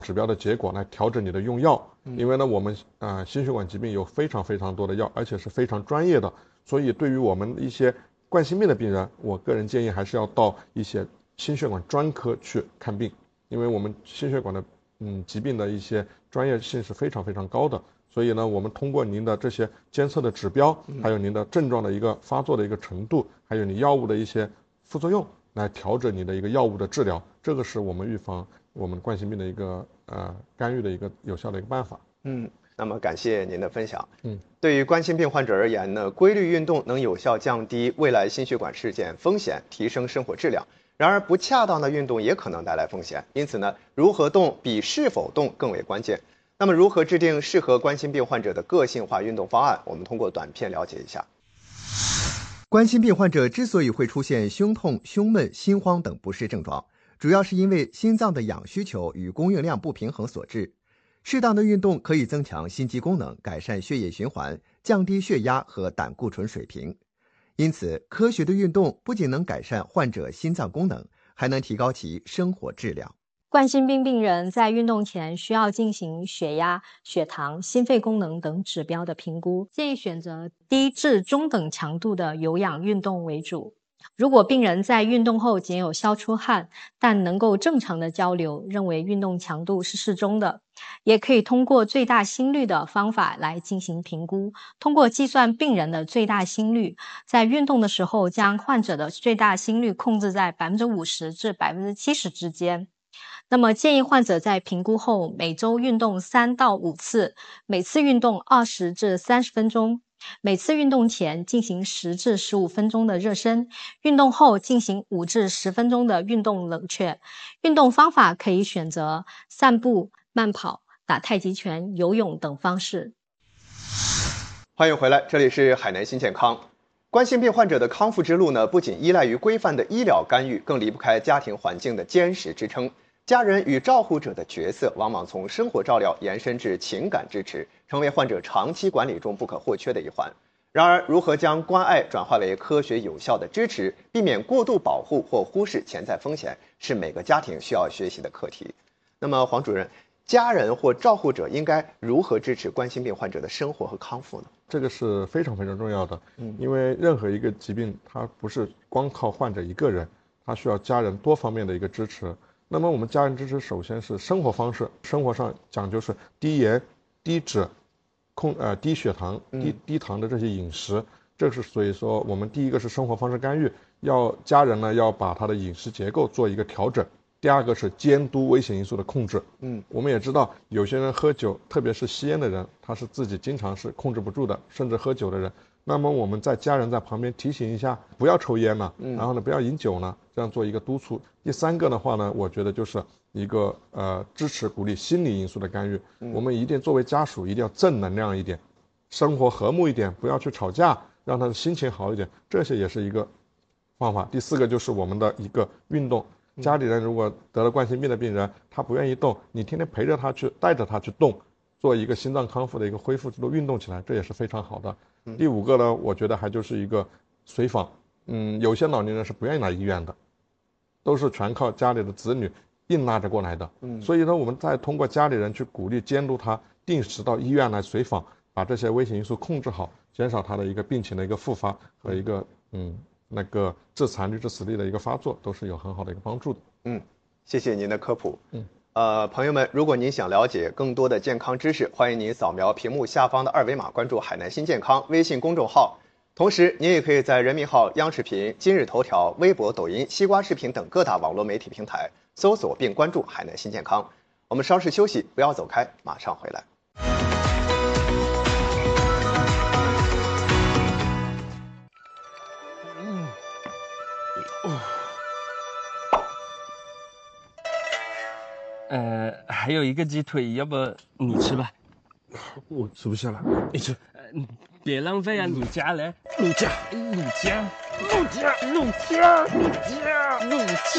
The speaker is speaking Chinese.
指标的结果来调整你的用药。因为呢，我们心血管疾病有非常非常多的药，而且是非常专业的，所以对于我们一些冠心病的病人，我个人建议还是要到一些心血管专科去看病，因为我们心血管的疾病的一些专业性是非常非常高的。所以呢，我们通过您的这些监测的指标，还有您的症状的一个发作的一个程度，还有你药物的一些副作用，来调整你的一个药物的治疗，这个是我们预防我们冠心病的一个干预的一个有效的一个办法。 那么感谢您的分享。对于冠心病患者而言呢，规律运动能有效降低未来心血管事件风险，提升生活质量。然而，不恰当的运动也可能带来风险，因此呢，如何动比是否动更为关键。那么，如何制定适合冠心病患者的个性化运动方案？我们通过短片了解一下。冠心病患者之所以会出现胸痛、胸闷、心慌等不适症状，主要是因为心脏的氧需求与供应量不平衡所致。适当的运动可以增强心肌功能，改善血液循环，降低血压和胆固醇水平。因此，科学的运动不仅能改善患者心脏功能，还能提高其生活质量。 冠心病病人在运动前需要进行血压、血糖、心肺功能等指标的评估，建议选择低至中等强度的有氧运动为主。如果病人在运动后仅有消出汗，但能够正常的交流，认为运动强度是适中的，也可以通过最大心率的方法来进行评估。通过计算病人的最大心率，在运动的时候将患者的最大心率控制在 50% 至 70% 之间。那么建议患者在评估后每周运动3到5次，每次运动20至30分钟。每次运动前进行10至15分钟的热身，运动后进行5至10分钟的运动冷却。运动方法可以选择散步、慢跑、打太极拳、游泳等方式。 欢迎回来，这里是海南新健康。冠心病患者的康复之路呢，不仅依赖于规范的医疗干预，更离不开家庭环境的坚实支撑。家人与照护者的角色往往从生活照料延伸至情感支持，成为患者长期管理中不可或缺的一环。然而，如何将关爱转化为科学有效的支持，避免过度保护或忽视潜在风险，是每个家庭需要学习的课题。那么，黄主任，家人或照护者应该如何支持冠心病患者的生活和康复呢？ 这个是非常非常重要的，因为任何一个疾病，它不是光靠患者一个人，它需要家人多方面的一个支持。那么我们家人支持首先是生活方式，生活上讲究是低盐、低脂、低血糖、低糖的这些饮食。这是所以说我们第一个是生活方式干预，家人呢要把他的饮食结构做一个调整。第二个是监督危险因素的控制。我们也知道有些人喝酒，特别是吸烟的人，他是自己经常是控制不住的，甚至喝酒的人。那么我们家人在旁边提醒一下，不要抽烟了，然后呢不要饮酒了，这样做一个督促。第三个的话呢，我觉得就是一个支持鼓励心理因素的干预。我们一定作为家属一定要正能量一点，生活和睦一点，不要去吵架，让他的心情好一点，这些也是一个方法。第四个就是我们的一个运动。家里人如果得了冠心病的病人，他不愿意动，你天天陪着他去，带着他去动，做一个心脏康复的一个恢复之路，运动起来，这也是非常好的。第五个呢，我觉得还就是一个随访。有些老年人是不愿意来医院的，都是全靠家里的子女硬拉着过来的。所以呢，我们再通过家里人去鼓励监督他，定时到医院来随访，把这些危险因素控制好，减少他的一个病情的一个复发和一个致残率、致死率的一个发作，都是有很好的一个帮助的。 谢谢您的科普。朋友们，如果您想了解更多的健康知识，欢迎您扫描屏幕下方的二维码，关注海南新健康微信公众号。同时，您也可以在人民号、央视频、今日头条、微博、抖音、西瓜视频等各大网络媒体平台搜索并关注海南新健康。我们稍事休息，不要走开，马上回来。 还有一个鸡腿，要不你吃吧？ 我吃不下了，你吃。 别浪费啊！你家嘞？ 陆家， 陆家， 陆家，陆家，陆家， 陆家。